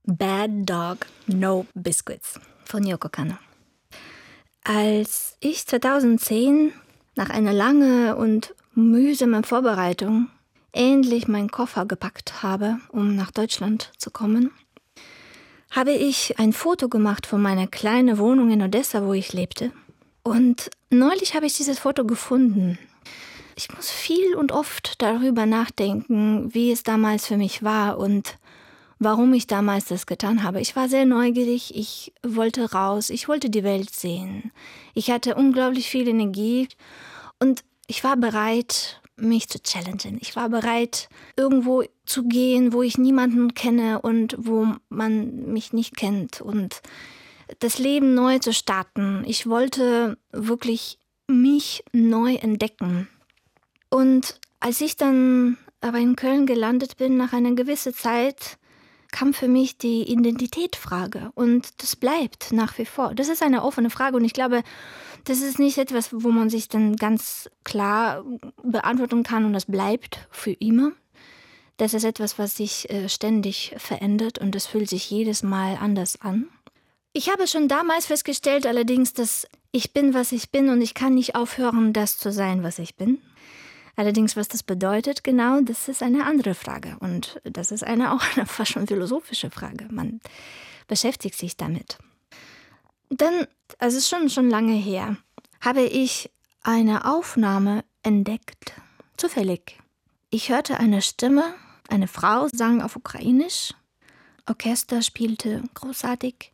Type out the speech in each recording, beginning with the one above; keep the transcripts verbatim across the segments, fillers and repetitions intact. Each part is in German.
Bad Dog, No Biscuits von Yoko Kanno. Als ich zweitausendzehn nach einer langen und mühsamen Vorbereitung endlich meinen Koffer gepackt habe, um nach Deutschland zu kommen, habe ich ein Foto gemacht von meiner kleinen Wohnung in Odessa, wo ich lebte. Und neulich habe ich dieses Foto gefunden. Ich muss viel und oft darüber nachdenken, wie es damals für mich war und warum ich damals das getan habe. Ich war sehr neugierig, ich wollte raus, ich wollte die Welt sehen. Ich hatte unglaublich viel Energie und ich war bereit, mich zu challengen. Ich war bereit, irgendwo zu gehen, wo ich niemanden kenne und wo man mich nicht kennt und das Leben neu zu starten. Ich wollte wirklich mich neu entdecken. Und als ich dann aber in Köln gelandet bin, nach einer gewissen Zeit, kam für mich die Identitätsfrage und das bleibt nach wie vor. Das ist eine offene Frage und ich glaube, das ist nicht etwas, wo man sich dann ganz klar beantworten kann und das bleibt für immer. Das ist etwas, was sich äh, ständig verändert und das fühlt sich jedes Mal anders an. Ich habe schon damals festgestellt allerdings, dass ich bin, was ich bin und ich kann nicht aufhören, das zu sein, was ich bin. Allerdings, was das bedeutet, genau, das ist eine andere Frage. Und das ist eine auch eine fast schon philosophische Frage. Man beschäftigt sich damit. Dann, also es ist schon, schon lange her, habe ich eine Aufnahme entdeckt, zufällig. Ich hörte eine Stimme, eine Frau sang auf Ukrainisch, Orchester spielte großartig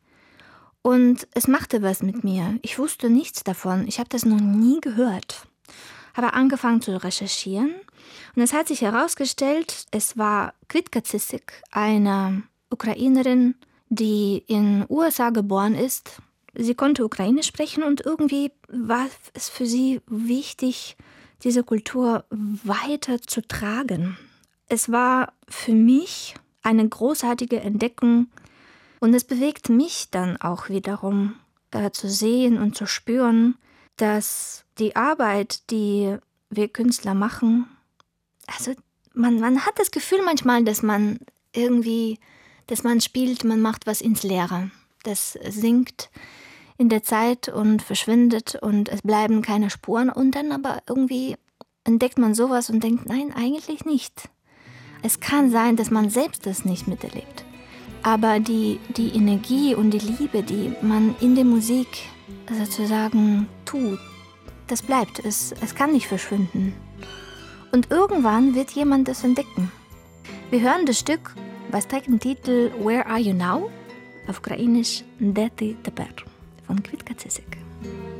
und es machte was mit mir. Ich wusste nichts davon, ich habe das noch nie gehört. Habe angefangen zu recherchieren und es hat sich herausgestellt, es war Kwitka Cisyk, eine Ukrainerin, die in den U S A geboren ist. Sie konnte Ukrainisch sprechen und irgendwie war es für sie wichtig, diese Kultur weiter zu tragen. Es war für mich eine großartige Entdeckung und es bewegt mich dann auch wiederum äh, zu sehen und zu spüren, dass die Arbeit, die wir Künstler machen, also man, man hat das Gefühl manchmal, dass man irgendwie, dass man spielt, man macht was ins Leere. Das sinkt in der Zeit und verschwindet und es bleiben keine Spuren und dann aber irgendwie entdeckt man sowas und denkt, nein, eigentlich nicht. Es kann sein, dass man selbst das nicht miterlebt. Aber die, die Energie und die Liebe, die man in der Musik sozusagen tut, das bleibt, es, es kann nicht verschwinden. Und irgendwann wird jemand das entdecken. Wir hören das Stück, was trägt den Titel Where Are You Now? Auf Ukrainisch Де ти тепер von Kwitka Cisyk.